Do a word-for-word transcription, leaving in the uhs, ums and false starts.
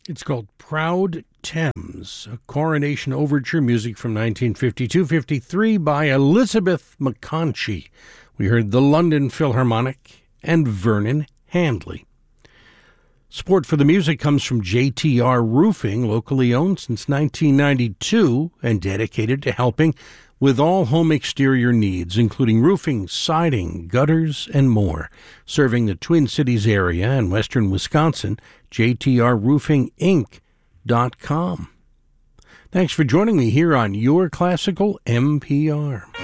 It's called Proud Thames, a coronation overture, music from nineteen fifty-two fifty-three by Elizabeth McConchie. We heard the London Philharmonic and Vernon Handley. Support for the music comes from J T R Roofing, locally owned since nineteen ninety-two and dedicated to helping with all home exterior needs, including roofing, siding, gutters, and more. Serving the Twin Cities area and western Wisconsin, J T R roofing inc dot com. Thanks for joining me here on Your Classical N P R.